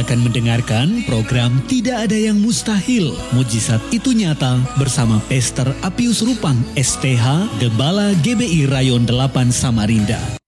akan mendengarkan program Tidak Ada Yang Mustahil. Mujizat itu nyata bersama Pastor Apius Rupang, STH, Gembala GBI Rayon 8 Samarinda.